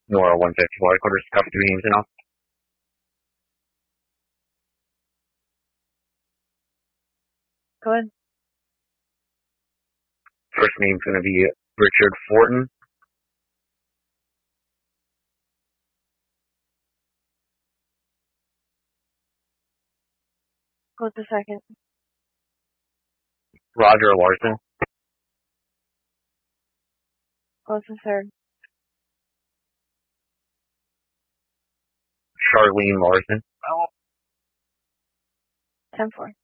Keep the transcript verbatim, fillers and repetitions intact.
Nora one fifty-four, quarter copy three names and all. Go ahead. First name's going to be Richard Fortin. What's the second? Roger Larson. What's the third? Charlene Larson. ten four.